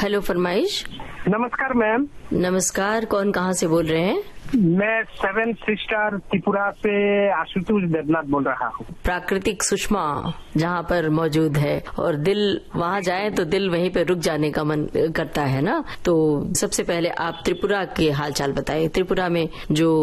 Hello फरमाइश। नमस्कार ma'am. नमस्कार, कौन कहाँ से बोल रहे हैं? मैं 7 सिस्टर त्रिपुरा से आशुतोष देवनाथ बोल रहा हूँ। प्राकृतिक सुषमा जहाँ पर मौजूद है और दिल वहाँ जाए तो दिल वहीं पे रुक जाने का मन करता है ना। तो सबसे पहले आप त्रिपुरा के हालचाल बताइए। त्रिपुरा में जो